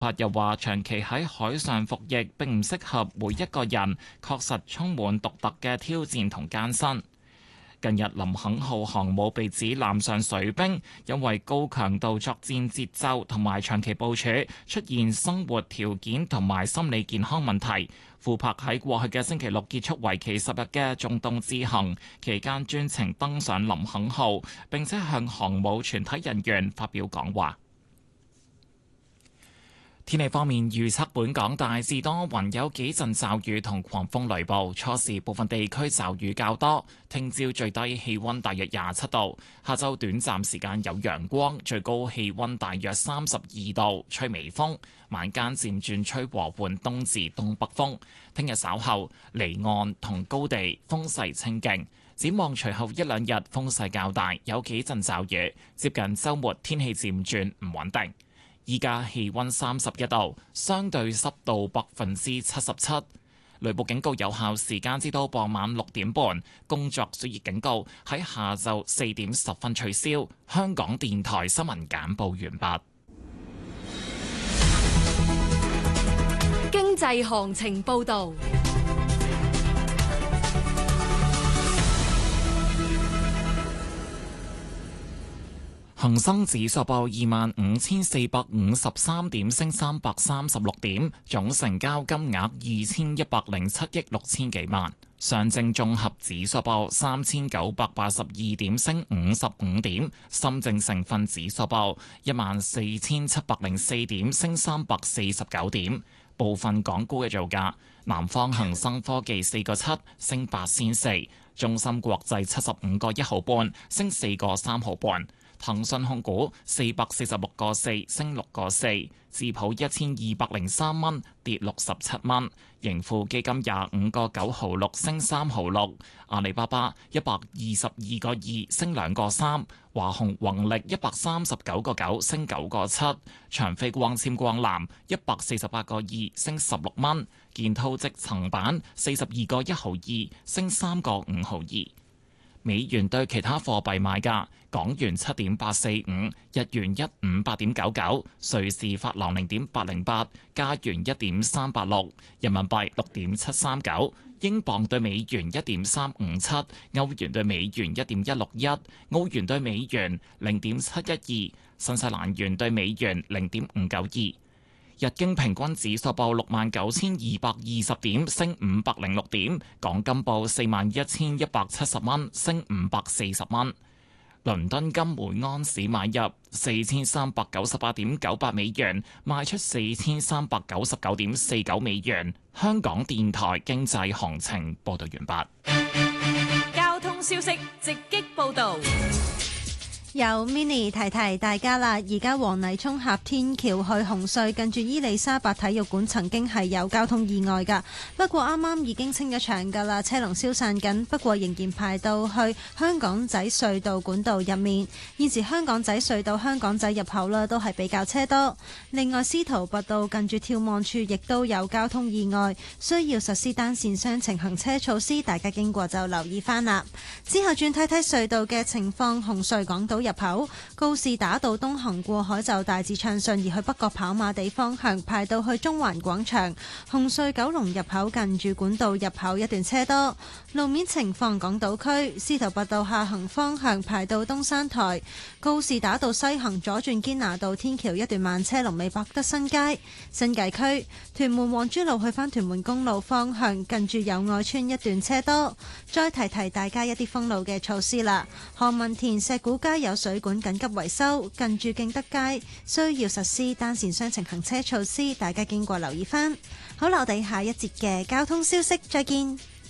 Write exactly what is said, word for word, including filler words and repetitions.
法又話，長期喺海上服役並唔適合每一個人，確實充滿獨特嘅挑戰同艱辛。近日林肯號航母被指艦上水兵因為高強度作戰節奏同埋長期部署，出現生活條件同埋心理健康問題。庫珀喺過去嘅星期六結束為期十日嘅中東之行，期間專程登上林肯號，並且向航母全體人員發表講話。天氣方面預測，本港大致多雲，有幾陣驟雨同狂風雷暴，初時部分地區驟雨較多。聽朝最低氣溫大約廿七度，下晝短暫時間有陽光，最高氣溫大約三十二度，吹微風，晚間漸轉吹和緩東至東北風。聽日稍後離岸同高地風勢清勁，展望隨後一兩日風勢較大，有幾陣驟雨。接近週末天氣漸轉唔穩定。依家氣溫三十一度，相對濕度百分之七十七。雷暴警告有效時間至到傍晚六點半。工作暑熱警告喺下晝四點十分取消。香港電台新聞簡報完畢。 經濟行情報道。 恒生指數報二萬五千四百五十三點，升三百三十六點，總成交金額二千一百零七億六千幾萬。上證綜合指數報三千九百八十二點，升五十五點。深證成分指數報一萬四千七百零四點，升三百四十九點。部分港股嘅造價：南方恒生科技四個七，升八仙四；中芯國際七十五個一毫半，升四個三毫半。騰訊控股四百四十六個四，升六個四，智普一千二百零三蚊，跌六十七蚊，盈富基金廿五個九毫六，升三毫六，阿里巴巴一百二十二個二，升兩個三，華虹宏力一百三十九個九，升九個七，長飛光纖光纜一百四十八個二，升十六蚊，建滔積層板四十二個一毫二，升三個五毫二。美元對其他貨幣買價：港元七點八四五，日元一五八點九九，瑞士法郎零點八零八，加元一點三八六，人民幣六點七三九，英鎊對美元一點三五七，歐元對美元一點一六一，澳元對美元零點七一二，新西蘭元對美元零點五九二。日經平均指數報六萬九千二百二十點，升五百零六點。港金報四萬一千一百七十蚊，升五百四十蚊。倫敦金每安士買入四千三百九十八點九八美元，賣出四千三百九十九點四九美元。香港電台經濟行情報道完畢。 交通消息直擊報道。 有 mini 提提大家啦，而家黃泥涌峽天橋去紅隧近住伊利沙伯體育館曾經係有交通意外噶，不過啱啱已經清咗場噶啦，車龍消散緊，不過仍然排到去香港仔隧道管道入面。現時香港仔隧道香港仔入口啦都係比較車多。另外司徒拔道近住眺望處亦都有交通意外，需要實施單線雙程行車措施，大家經過就留意翻啦。之後轉睇睇隧道嘅情況，紅隧港島入口告士打道東行過海就大致暢順，而去北角跑馬地方向排到去中環廣場。紅隧九龍入口近住管道入口一段車多。路面情況，港島區司徒拔道下行方向排到東山台，告士打道西行左轉堅拿道天橋一段慢車，龍尾百德新街。新界區屯門皇珠路去返屯門公路方向近住友愛邨一段車多。再提提大家一啲封路嘅措施啦，何文田石鼓街有水管緊急維修，近住敬德街需要實施單線雙程行車措施，大家經過留意翻。好啦，我哋下一節嘅交通消息再見。